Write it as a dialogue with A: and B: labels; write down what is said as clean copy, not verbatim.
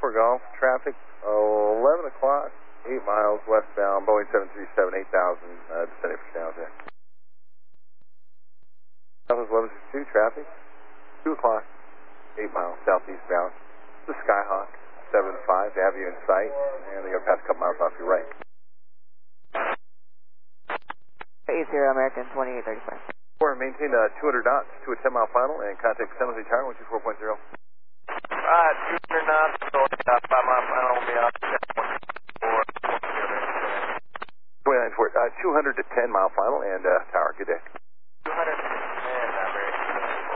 A: for golf. Traffic, 11 o'clock, 8 miles westbound, Boeing 737, 8,000, descending for San Jose. Southwest 1162, traffic, 2 o'clock, 8 miles southeastbound. The Skyhawk, 75, they have you in sight, and they're going to pass a couple miles off your right.
B: 80 American 2835.
A: Maintain 200 knots to a 10-mile final, and contact San Jose Tower, 124.0.
C: 200 knots, so 5 mile final will be out.
A: 29 for 200 to 10-mile final, and tower, good day.